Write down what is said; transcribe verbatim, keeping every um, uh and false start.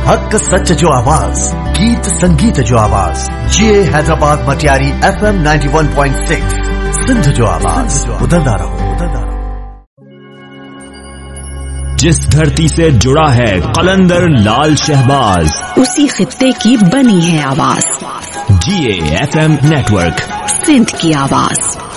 हक सच जो आवाज, गीत संगीत जो आवाज, ये Hyderabad Matiari F M ninety one point six, Sindh जो आवाज, उदंदा रहो उदंदा रहो। जिस धरती से जुड़ा है कलंदर लाल शहबाज, उसी खित्ते की बनी है आवाज। जी A F M network, Sindh की आवाज।